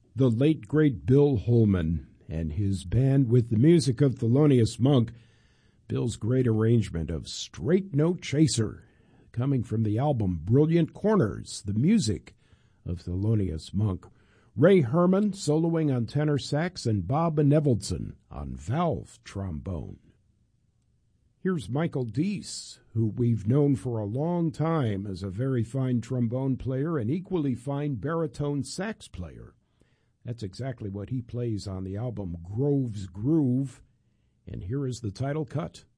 the late great Bill Holman and his band with the music of Thelonious Monk. Bill's great arrangement of Straight No Chaser, coming from the album Brilliant Corners, the music of Thelonious Monk. Ray Herman soloing on tenor sax and Bob Benevoldson on valve trombone. Here's Michael Deese, who we've known for a long time as a very fine trombone player and equally fine baritone sax player. That's exactly what he plays on the album Grove's Groove, and here is the title cut.